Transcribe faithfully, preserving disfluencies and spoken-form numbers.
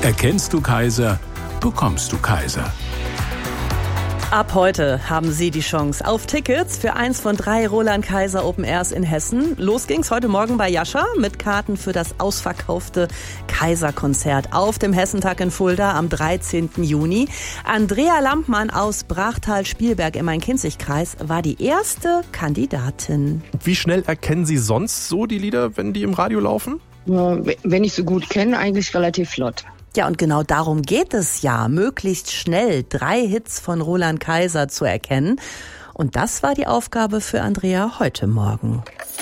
Erkennst du Kaiser, bekommst du Kaiser. Ab heute haben Sie die Chance auf Tickets für eins von drei Roland Kaiser Open Airs in Hessen. Los ging's heute Morgen bei Jascha mit Karten für das ausverkaufte Kaiser-Konzert auf dem Hessentag in Fulda am dreizehnten Juni. Andrea Lampmann aus Brachtal-Spielberg im Main-Kinzig-Kreis war die erste Kandidatin. Wie schnell erkennen Sie sonst so die Lieder, wenn die im Radio laufen? Ja, wenn ich sie gut kenne, eigentlich relativ flott. Ja, und genau darum geht es ja, möglichst schnell drei Hits von Roland Kaiser zu erkennen. Und das war die Aufgabe für Andrea heute Morgen.